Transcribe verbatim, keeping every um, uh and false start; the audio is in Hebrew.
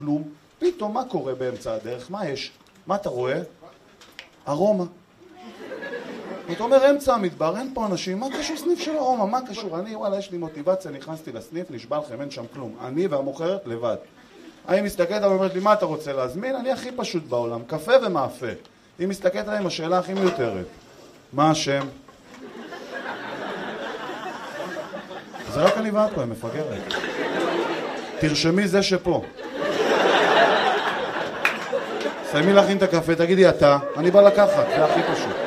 כלום, פתאום מה קורה באמצע הדרך? מה יש? מה אתה רואה? ארומה. אתה אומר, אמצע המדבר, אין פה אנשים, מה קשור סניף של ארומה? מה קשור? אני, וואלה, יש לי מוטיבציה, נכנסתי לסניף, נשבע לכם, אין שם כלום. אני והמוכרת לבד. אני מסתכלת, אני אומרת לי, מה אתה רוצה להזמין? אני הכי פשוט בעולם, קפה ומאפה. היא מסתכלת עליהם, השאלה הכי מיותרת. מה השם? זה רק אני ואת פה, היא מפגרת. תרשמי זה שפה. סיימי להכין את הקפה, תגידי אתה, אני בא לקחת, זה הכי פשוט.